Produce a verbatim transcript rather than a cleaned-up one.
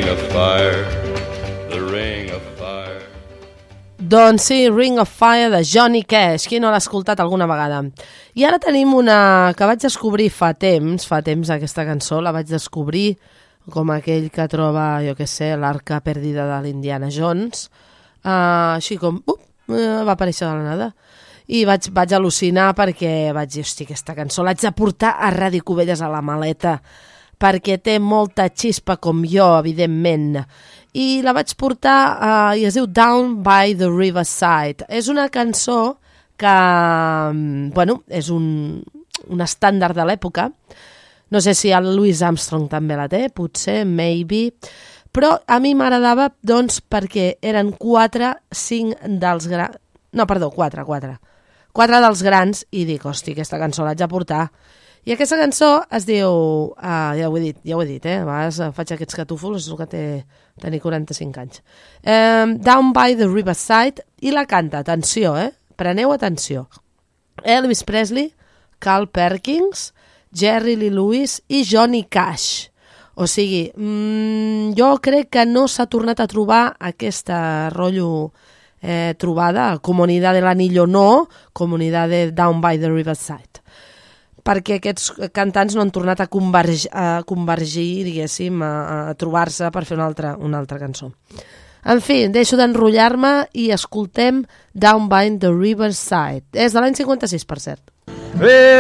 of fire, the ring of fire. Doncs sí, Ring of Fire de Johnny Cash, qui no l'ha escoltat alguna vegada. I ara tenim una que vaig descobrir fa temps, fa temps aquesta cançó, la vaig descobrir com aquell que troba, jo què sé, l'arca perdida de l'Indiana Jones, uh, així com, uh, va aparèixer de la nada. I vaig, vaig al·lucinar perquè vaig dir, hosti, aquesta cançó l'haig de portar a Ràdio Cubelles a la maleta, perquè té molta xispa com jo, evidentment. I la vaig portar uh, i es diu Down by the Riverside. És una cançó que, bueno, és un, un estàndard de l'època. No sé si el Louis Armstrong també la té, potser, maybe, però a mi m'agradava, doncs, perquè eren quatre, cinc dels grans... No, perdó, quatre, quatre. Quatre dels grans, i dic, hosti, aquesta cançó l'haig de portar. I aquesta cançó es diu, uh, ja ho he dit, ja ho he dit, eh? A vegades faig aquests catúfols, és el que té tenir quaranta-cinc anys. Um, Down by the Riverside, i la canta, atenció, eh? Preneu atenció. Elvis Presley, Carl Perkins, Jerry Lee Lewis i Johnny Cash. O sigui, mmm, jo crec que no s'ha tornat a trobar aquesta rotllo eh, trobada, Comunidad del Anillo no, Comunidad de Down by the Riverside, perquè aquests cantants no han tornat a convergir, a convergir diguéssim, a, a trobar-se per fer una altra, una altra cançó. En fi, deixo d'enrotllar-me i escoltem Down by the Riverside. És de l'any cinquanta-sis, per cert.